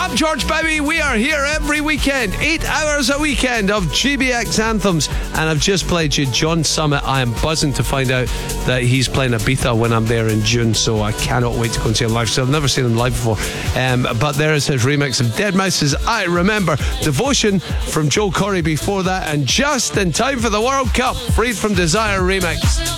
up, George Baby? We are here every weekend, 8 hours a weekend of GBX anthems, and I've just played you John Summit. I am buzzing to find out that he's playing Ibiza when I'm there in June, so I cannot wait to go and see him live. So I've never seen him live before, but there is his remix of deadmau5's I Remember. Devotion from Joel Corry before that, and just in time for the World Cup, Freed from Desire remix.